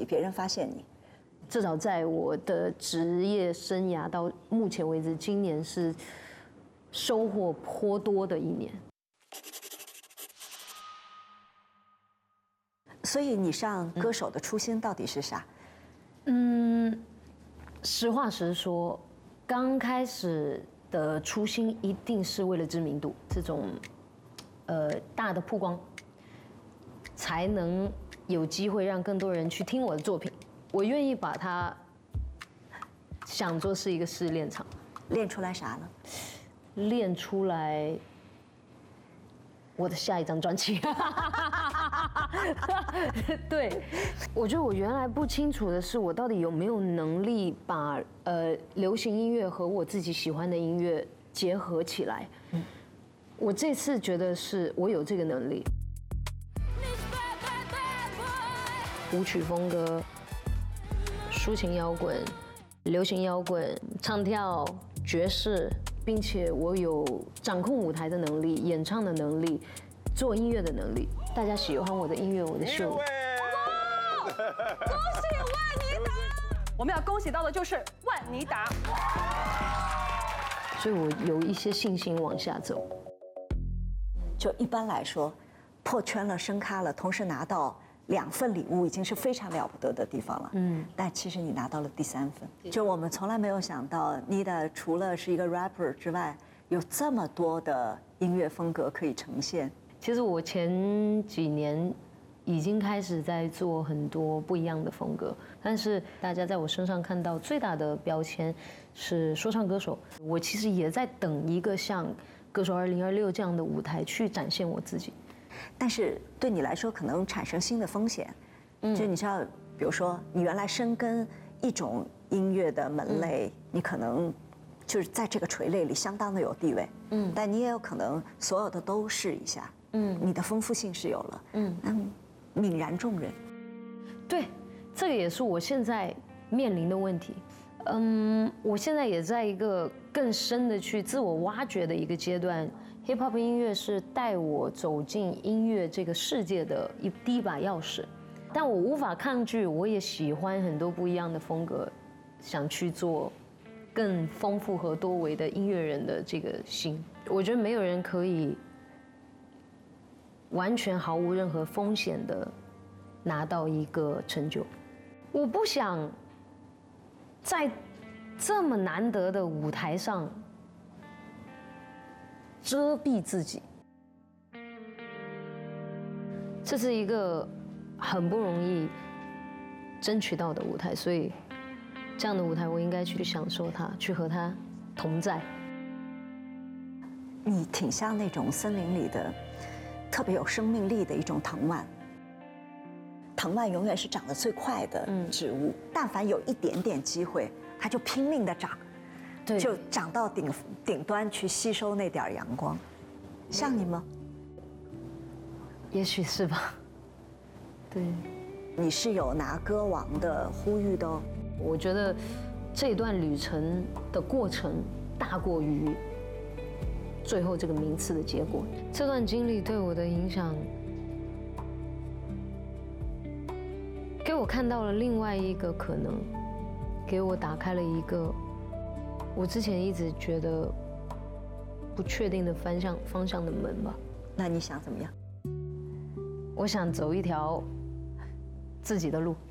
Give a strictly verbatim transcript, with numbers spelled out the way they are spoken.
别人发现你？ 至少在我的职业生涯到目前为止，今年是收获颇多的一年。 所以你上歌手的初心到底是啥？ 嗯，实话实说，刚开始的初心一定是为了知名度，这种呃大的曝光，才能有机会让更多人去听我的作品。我愿意把它想作是一个试炼场， 练出来啥呢？ 练出来我的下一张专辑。对，我觉得我原来不清楚的是，我到底有没有能力把呃流行音乐和我自己喜欢的音乐结合起来。嗯，我这次觉得是我有这个能力。舞曲风格、抒情摇滚、流行摇滚、唱跳、爵士，并且我有掌控舞台的能力、演唱的能力、做音乐的能力。大家喜欢我的音乐，我的秀。 恭喜万妮达！我们要恭喜到的就是万妮达。 所以我有一些信心往下走。 就一般来说，破圈了、升咖了，同时拿到两份礼物已经是非常了不得的地方了。嗯，但其实你拿到了第三份，就我们从来没有想到，妮达除了是一个 rapper 之外，有这么多的音乐风格可以呈现。 其实我前几年已经开始在做很多不一样的风格，但是大家在我身上看到最大的标签是说唱歌手。我其实也在等一个像歌手二零二六这样的舞台去展现我自己。 但是对你来说，可能产生新的风险。嗯，就你知道，比如说你原来深耕一种音乐的门类，嗯、你可能就是在这个垂类里相当的有地位。嗯，但你也有可能所有的都试一下。嗯，你的丰富性是有了。嗯，嗯，泯然众人。 对，这个也是我现在面临的问题。嗯，我现在也在一个更深的去自我挖掘的一个阶段。Hip Hop 音乐是带我走进音乐这个世界的一第一把钥匙，但我无法抗拒，我也喜欢很多不一样的风格，想去做更丰富和多维的音乐人的这个心。我觉得没有人可以完全毫无任何风险的拿到一个成就。我不想在这么难得的舞台上遮蔽自己，这是一个很不容易争取到的舞台，所以这样的舞台我应该去享受它，去和它同在。 你挺像那种森林里的特别有生命力的一种藤蔓，藤蔓永远是长得最快的植物，嗯、但凡有一点点机会，它就拼命的长。就长到顶顶端去吸收那点阳光，像你吗？ 也许是吧。对， 你是有拿歌王的呼吁的哦。 我觉得这段旅程的过程大过于最后这个名次的结果。这段经历对我的影响，给我看到了另外一个可能，给我打开了一个我之前一直觉得不确定的方向方向的门吧。 那你想怎么样？ 我想走一条自己的路。